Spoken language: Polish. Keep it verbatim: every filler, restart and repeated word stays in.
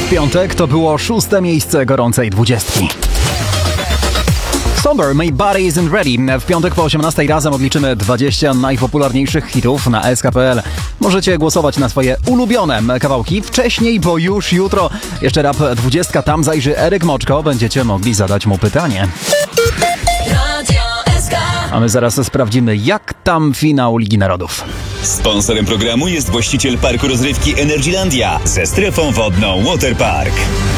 W piątek to było szóste miejsce gorącej dwudziestki. Somber, My Body Isn't Ready. W piątek po osiemnastej razem odliczymy dwadzieścia najpopularniejszych hitów na S K kropka P L. Możecie głosować na swoje ulubione kawałki wcześniej, bo już jutro jeszcze Rap dwudziestka, tam zajrzy Eryk Moczko. Będziecie mogli zadać mu pytanie. A my zaraz sprawdzimy, jak tam finał Ligi Narodów. Sponsorem programu jest właściciel parku rozrywki Energylandia ze strefą wodną Waterpark.